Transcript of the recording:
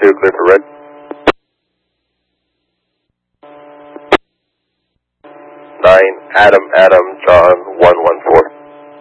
2, clear for red. 9, Adam, John, 114.